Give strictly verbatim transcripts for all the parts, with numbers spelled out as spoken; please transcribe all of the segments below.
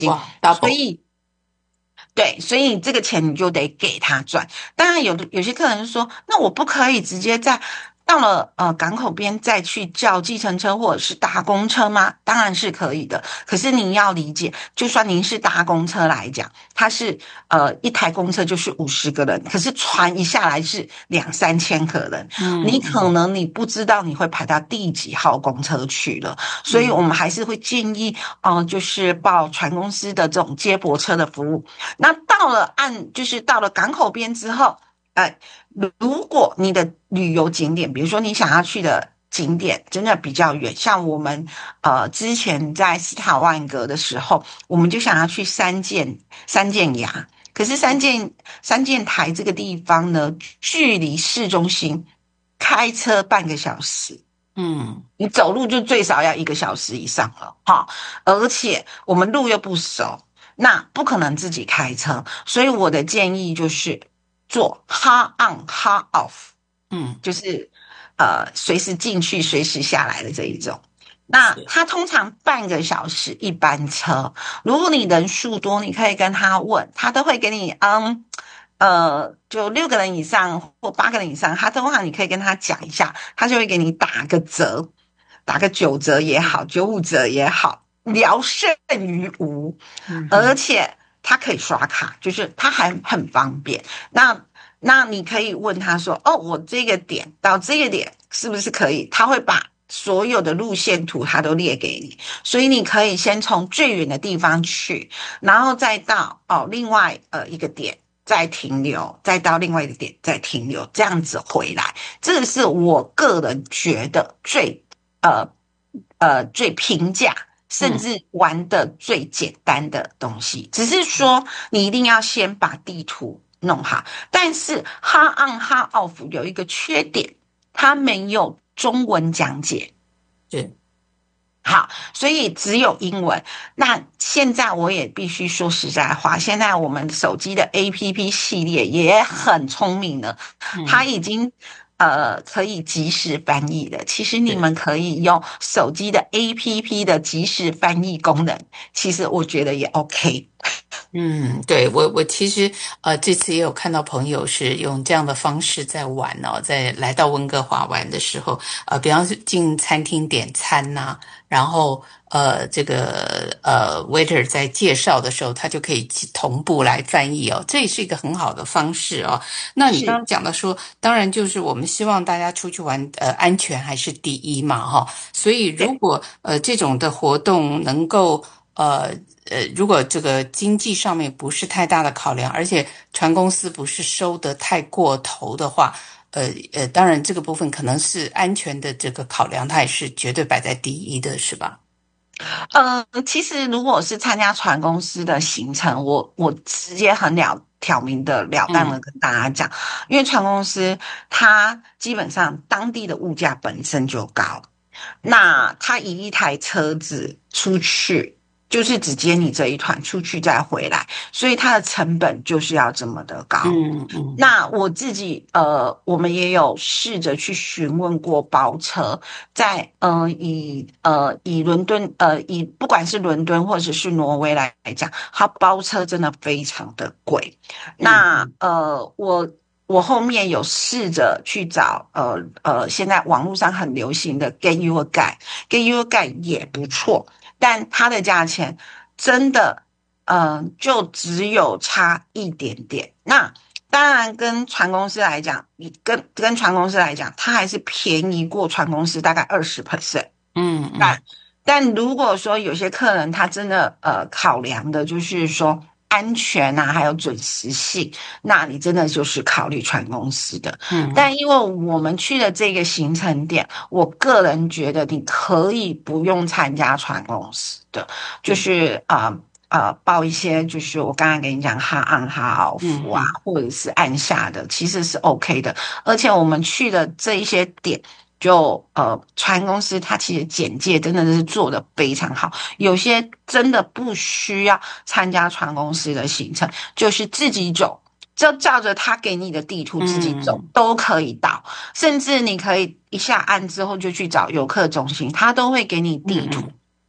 哇所 ，double， 以对，所以这个钱你就得给他赚。当然有的有些客人说，那我不可以直接在到了呃港口边再去叫计程车或者是搭公车吗？当然是可以的。可是您要理解，就算您是搭公车来讲，它是呃一台公车就是五十个人，可是船一下来是两三千个人，你可嗯嗯能你不知道你会排到第几号公车去了。所以我嗯们还是会建议，呃，就是报船公司的这种接驳车的服务。那到了岸，就是到了港口边之后，呃，如果你的旅游景点，比如说你想要去的景点真的比较远，像我们呃之前在斯塔万格的时候，我们就想要去三剑三剑崖，可是三剑三剑台这个地方呢，距离市中心开车半个小时。 嗯， 你走路就最少要一个小时以上了，哈，而且我们路又不熟，那不可能自己开车，所以我的建议就是做 hard on hard off， 嗯， 就是呃随时进去随时下来的这一种。那是， 它通常半个小时一班车，如果你人数多，你可以跟他问，他都会给你嗯。呃，就六个人以上或八个人以上，他的话你可以跟他讲一下，他就会给你打个折，打个九折也好，九五折也好，聊胜于无。而嗯哼， 且他可以刷卡，就是他还很方便。那那你可以问他说：“哦，我这个点到这个点是不是可以？”他会把所有的路线图他都列给你，所以你可以先从最远的地方去，然后再到哦另外呃一个点。再停留，再到另外一个点再停留，这样子回来，这个是我个人觉得最呃呃最平价，甚嗯至玩的最简单的东西。只是说你一定要先把地图弄好，但是 hard on hard off 有一个缺点，它没有中文讲解。 是， 好，所以只有英文。那现在我也必须说实在话，现在我们手机的 A P P 系列也很聪明了，它嗯已经呃可以即时翻译了。其实你是。 们可以用手机的 A P P 的即时翻译功能，其实我觉得也 OK。 嗯，对，我我其实呃这次也有看到朋友是用这样的方式在玩哦，在来到温哥华玩的时候，呃，比方说进餐厅点餐呐、然后呃这个呃 waiter 在介绍的时候，他就可以同步来翻译哦，这也是一个很好的方式哦。那你刚是， 刚讲的说，当然就是我们希望大家出去玩，呃，安全还是第一嘛，哈、所以如对。 果呃这种的活动能够呃呃，如果这个经济上面不是太大的考量，而且船公司不是收得太过头的话，呃呃，当然这个部分可能是安全的这个考量，它也是绝对摆在第一的，是吧？ 呃，其实如果是参加船公司的行程，我我直接很了挑明的了当的嗯跟大家讲，因为船公司它基本上当地的物价本身就高，那他以一台车子出去，就是只接你这一团出去再回来，所以它的成本就是要这么的高。 嗯嗯， 那我自己呃，我们也有试着去询问过包车，在呃以呃以伦敦呃以不管是伦敦或者是挪威来讲，它包车真的非常的贵。那嗯嗯呃我。我后面有试着去找，呃呃，现在网络上很流行的 Get Your Guide，Get Your Guide 也不错，但它的价钱真的，嗯、呃，就只有差一点点。那当然，跟船公司来讲，你跟跟船公司来讲，它还是便宜过船公司大概二十 percent。 嗯嗯但但如果说有些客人他真的呃考量的就是说安全啊，还有准时性，那你真的就是考虑船公司的。 嗯但因为我们去的这个行程点，我个人觉得你可以不用参加船公司的，就是， 是啊。呃呃，报一些就是我刚才跟你讲哈岸哈奥夫啊， 嗯嗯或者是按下的，其实是 OK 的。而且我们去的这一些点，就呃，船公司它其实简介真的是做的非常好，有些真的不需要参加船公司的行程，就是自己走。就照着他给你的地图自己走嗯都可以到，甚至你可以一下岸之后就去找游客中心，他都会给你地图。 嗯嗯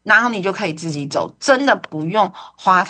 然后你就可以自己走，真的不用花